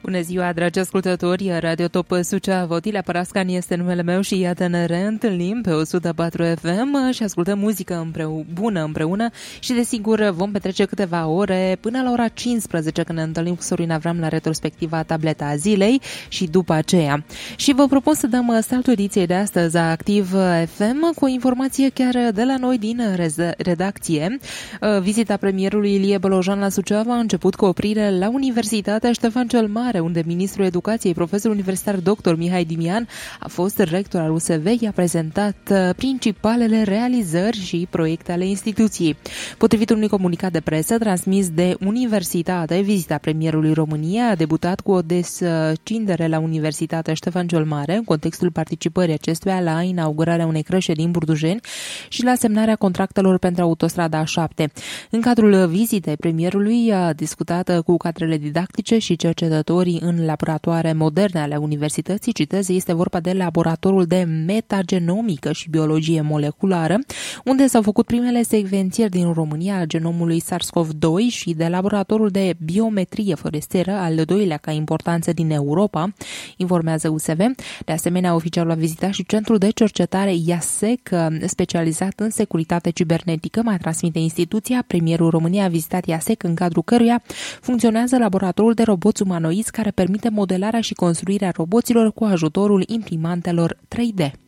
Bună ziua, dragi ascultători! Radio Top Suceava, Otilia Parascan este numele meu și iată ne reîntâlnim pe 104 FM și ascultăm muzică bună împreună și desigur vom petrece câteva ore până la ora 15 când ne întâlnim cu Sorin Avram la retrospectiva Tableta Zilei și după aceea. Și vă propun să dăm startul ediției de astăzi a Activ FM cu o informație chiar de la noi din redacție. Vizita premierului Ilie Bolojan la Suceava a început cu oprire la Universitatea Ștefan cel Mare, unde ministrul educației, profesor universitar dr. Mihai Dimian, a fost rector al USV, i-a prezentat principalele realizări și proiecte ale instituției. Potrivit unui comunicat de presă transmis de Universitate, vizita premierului României a debutat cu o descindere la Universitatea Ștefan cel Mare, în contextul participării acestuia la inaugurarea unei crășe din Burdujeni și la semnarea contractelor pentru autostrada A7. În cadrul vizitei premierului a discutat cu cadrele didactice și cercetătorii în laboratoare moderne ale universității. Citez, este vorba de laboratorul de metagenomică și biologie moleculară, unde s-au făcut primele secvențieri din România a genomului SARS-CoV-2 și de laboratorul de biometrie forestieră, al doilea ca importanță din Europa, informează USV. De asemenea, oficialul a vizitat și centrul de cercetare IASEC, specializat în securitate cibernetică, mai transmite instituția. Premierul României a vizitat IASEC, în cadrul căruia funcționează laboratorul de roboți umanoizi care permite modelarea și construirea roboților cu ajutorul imprimantelor 3D.